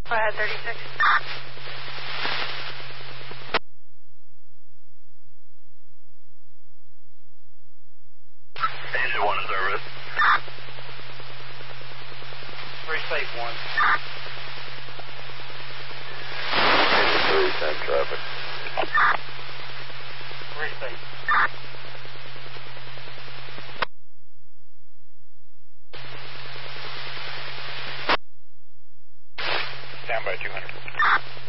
Go ahead, 36. Engine 1 is service. Free State 1. Engine 3, same traffic. Free State. Stand by 200.